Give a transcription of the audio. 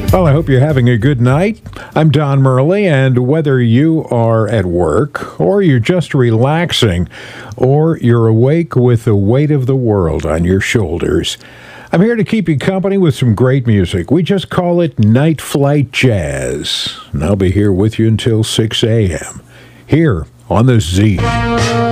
Well, I hope you're having a good night. I'm Don Murley, and whether you are at work, or you're just relaxing, or you're awake with the weight of the world on your shoulders, I'm here to keep you company with some great music. We just call it Night Flight Jazz, and I'll be here with you until 6 a.m. here on the Z.